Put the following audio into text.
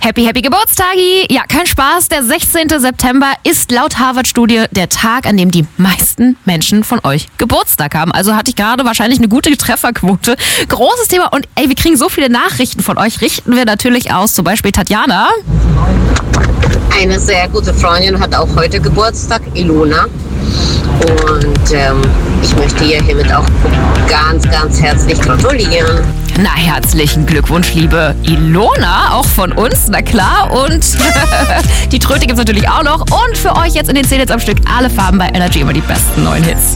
Happy Geburtstagi! Ja, kein Spaß. Der 16. September ist laut Harvard-Studie der Tag, an dem die meisten Menschen von euch Geburtstag haben. Also hatte ich gerade wahrscheinlich eine gute Trefferquote. Großes Thema und wir kriegen so viele Nachrichten von euch. Richten wir natürlich aus. Zum Beispiel Tatjana. Eine sehr gute Freundin hat auch heute Geburtstag, Ilona. Und ich möchte ihr hiermit auch ganz, ganz herzlich gratulieren. Na, herzlichen Glückwunsch, liebe Ilona, auch von uns, na klar. Und die Tröte gibt's natürlich auch noch. Und für euch jetzt in den 10 Hits am Stück alle Farben bei Energy, immer die besten neuen Hits.